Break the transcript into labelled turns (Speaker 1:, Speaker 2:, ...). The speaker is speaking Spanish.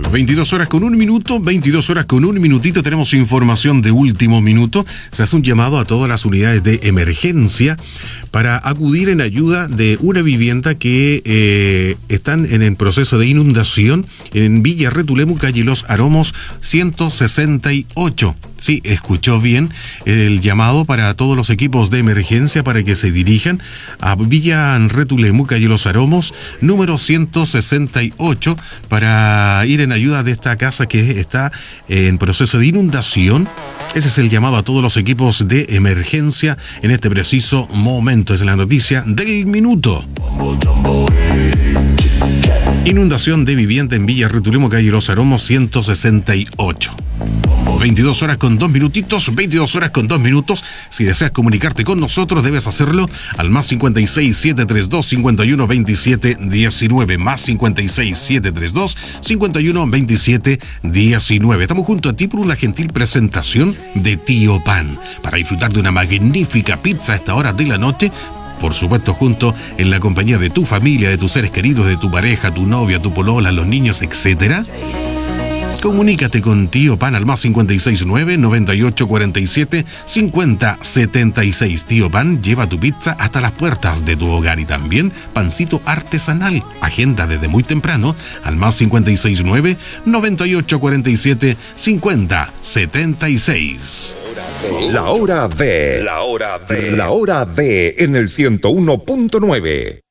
Speaker 1: 22 horas con un minuto, 22 horas con un minutito, tenemos información de último minuto. Se hace un llamado a todas las unidades de emergencia para acudir en ayuda de una vivienda que están en el proceso de inundación en Villa Retulemu, calle Los Aromos 168. Sí, escuchó bien el llamado para todos los equipos de emergencia para que se dirijan a Villa Retulemu, calle Los Aromos, número 168, para ir en ayuda de esta casa que está en proceso de inundación. Ese es el llamado a todos los equipos de emergencia en este preciso momento. Es la noticia del minuto. Inundación de vivienda en Villa Retulemu, calle Los Aromos 168. 22 horas con 2 minutitos, 22 horas con 2 minutos. Si deseas comunicarte con nosotros, debes hacerlo al más 56 732 51 27 19, más 56 732 51 27 19. Estamos junto a ti por una gentil presentación de Tío Pan, para disfrutar de una magnífica pizza a esta hora de la noche. Por supuesto, junto en la compañía de tu familia, de tus seres queridos, de tu pareja, tu novia, tu polola, los niños, etcétera. Comunícate con Tío Pan al más 569-9847-5076. Tío Pan lleva tu pizza hasta las puertas de tu hogar y también pancito artesanal. Agenda desde muy temprano al más 569-9847-5076.
Speaker 2: La hora V. La hora V en el 101.9.